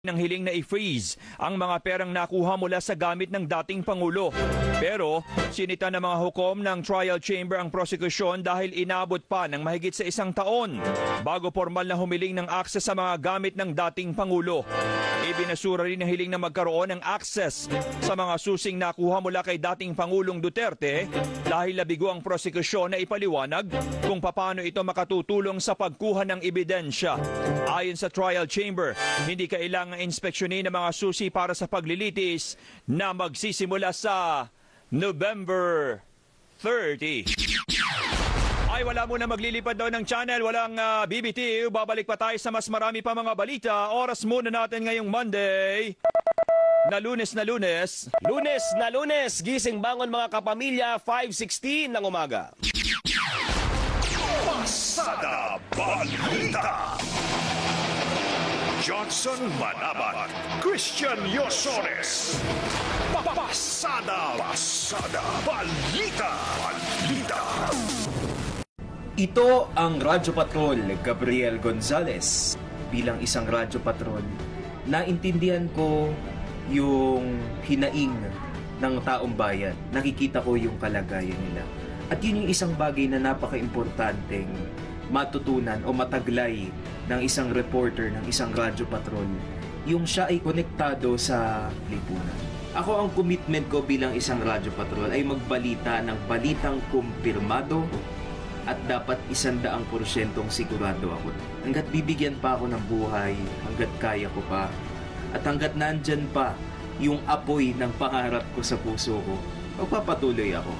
ng hiling na i-freeze ang mga perang nakuha mula sa gamit ng dating Pangulo. Pero sinita ng mga hukom ng trial chamber ang prosekusyon dahil inabot pa ng mahigit sa 1 taon bago formal na humiling ng akses sa mga gamit ng dating Pangulo. Ibinasura rin ang hiling na magkaroon ng access sa mga susing nakuha mula kay dating Pangulong Duterte dahil labigo ang prosekusyon na ipaliwanag kung paano ito makatutulong sa pagkuha ng ebidensya. Ayon sa trial chamber, hindi kailangang inspeksyonin ng mga susi para sa paglilitis na magsisimula sa November 30. Ay, wala muna maglilipad daw ng channel, walang BBT. Babalik pa tayo sa mas marami pa mga balita. Oras muna natin ngayong Monday. Lunes. Lunes na Lunes, gising bangon mga kapamilya, 5:16 ng umaga. Pasada Balita. Johnson Manabat, Christian Yosones. Pasada Balita. Ito ang Radyo Patrol, Gabriel Gonzalez. Bilang isang Radyo Patrol, naintindihan ko yung hinaing ng taong bayan. Nakikita ko yung kalagayan nila. At yun yung isang bagay na napaka-importanteng matutunan o mataglay ng isang reporter ng isang Radyo Patrol. Yung siya ay konektado sa lipunan. Ako, ang commitment ko bilang isang Radyo Patrol ay magbalita ng balitang kumpirmado at dapat 100% sigurado ako. Hanggat bibigyan pa ako ng buhay, hanggat kaya ko pa, at hanggat nandyan pa yung apoy ng pangarap ko sa puso ko, magpapatuloy ako.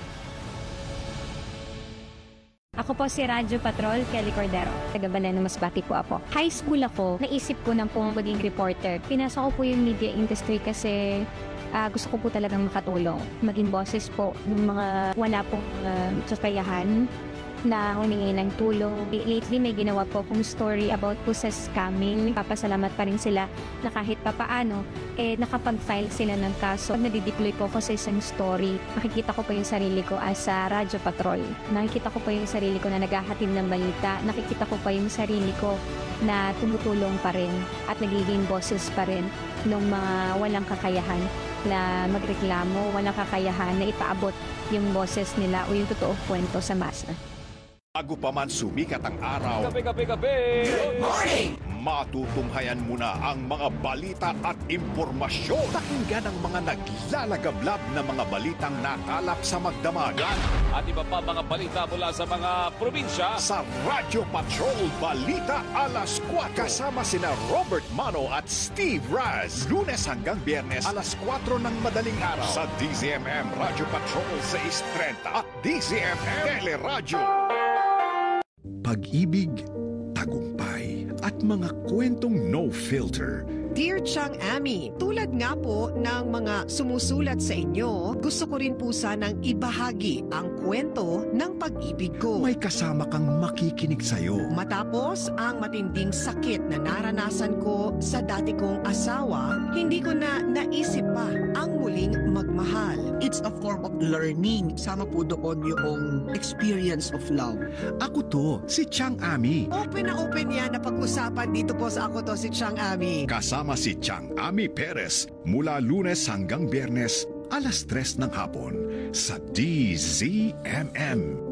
Ako po si Radyo Patrol, Kelly Cordero. Taga Baleno, Masbate po ako. High school ako, naisip ko na po maging reporter. Pinasok ko po yung media industry kasi gusto ko po talagang makatulong. Maging boses po ng mga wala pong kakayahan na humingi ng tulong. Lately, may ginawa po akong story about po sa scamming. Papasalamat pa rin sila na kahit papaano, nakapag-file sila ng kaso. Pag nadideploy po ako sa isang story, makikita ko po yung sarili ko as a Radyo Patrol. Nakikita ko po yung sarili ko na naghahatid ng balita. Nakikita ko pa yung sarili ko na tumutulong pa rin at nagiging boses pa rin ng mga walang kakayahan na magreklamo, walang kakayahan na ipaabot yung boses nila o yung totoong kwento sa masa. Bago pa man sumikat ang araw, Kape! Good morning! Matutunghayan muna ang mga balita at impormasyon. Pakinggan ang mga naglalagablab na mga balitang nakalap sa magdamagan. At iba pa mga balita mula sa mga probinsya. Sa Radyo Patrol Balita Alas 4. Kasama sina Robert Mano at Steve Raz. Lunes hanggang Biyernes alas 4 ng madaling araw. Sa DZMM Radyo Patrol 630 at DZMM Teleradyo. Pag-ibig, tagumpay, at mga kwentong no filter. Dear Chang Ami, tulad nga po ng mga sumusulat sa inyo, gusto ko rin po sanang ibahagi ang kwento ng pag-ibig ko. May kasama kang makikinig sa'yo. Matapos ang matinding sakit na naranasan ko sa dati kong asawa, hindi ko na naisip pa ang muling magmahal. It's a form of learning. Sama po doon yung experience of love. Ako to, si Chang Ami. Open na open yan na pag-usapan dito po sa Ako To Si Chang Ami. Kasama si Chang Ami Perez mula Lunes hanggang Biyernes alas 3 ng hapon sa DZMM.